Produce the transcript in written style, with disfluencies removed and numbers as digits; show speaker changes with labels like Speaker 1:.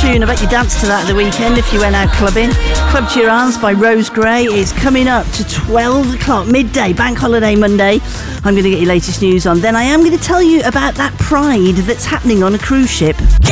Speaker 1: tune. I bet you danced to that at the weekend if you went out clubbing. Club to Your Arms by Rose Gray is coming up to 12 o'clock, midday, Bank Holiday Monday. I'm going to get your latest news on. Then I am going to tell you about that Pride that's happening on a cruise ship.